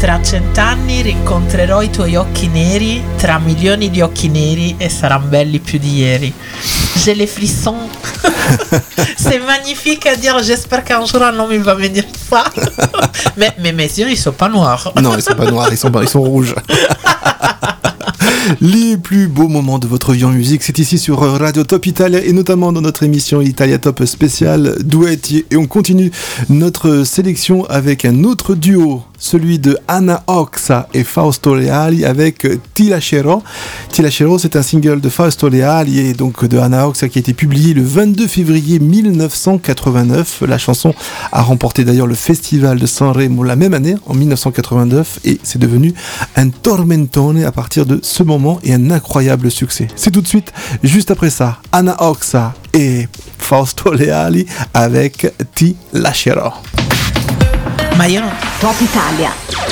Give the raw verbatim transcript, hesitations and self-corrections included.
Tra cent'anni rincontrerò i tuoi occhi neri tra milioni di occhi neri e saranno belli più di ieri. J'ai les frissons. C'est magnifique à dire. J'espère qu'un jour un homme il va me dire ça. mais, mais mes yeux ils sont pas noirs. Non, ils sont pas noirs, ils sont, ils sont rouges. Les plus beaux moments de votre vie en musique, c'est ici sur Radio Top Italia et notamment dans notre émission Italia Top spéciale Duetti. Et on continue notre sélection avec un autre duo, celui de Anna Oxa et Fausto Leali avec Ti lascerò. Ti lascerò, c'est un single de Fausto Leali et donc de Anna Oxa qui a été publié le vingt-deux février mille neuf cent quatre-vingt-neuf. La chanson a remporté d'ailleurs le festival de Sanremo la même année, en mille neuf cent quatre-vingt-neuf, et c'est devenu un tormentone à partir de ce moment et un incroyable succès. C'est tout de suite, juste après ça, Anna Oxa et Fausto Leali avec Ti lascerò. Ma io non... Top Italia.